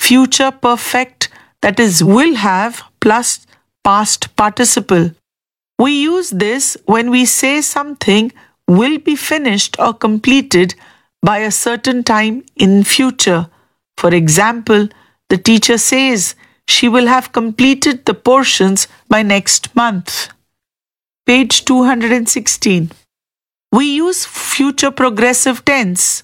future perfect, that is, will have plus past participle. We use this when we say something will be finished or completed by a certain time in future. For example, the teacher says she will have completed the portions by next month. Page 216. We use future progressive tense.